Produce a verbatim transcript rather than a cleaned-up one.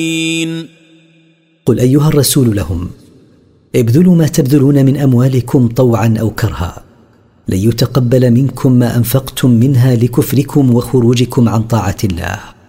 قل أيها الرسول لهم: ابذلوا ما تبذلون من أموالكم طوعا أو كرها، لن يتقبل منكم ما أنفقتم منها لكفركم وخروجكم عن طاعة الله.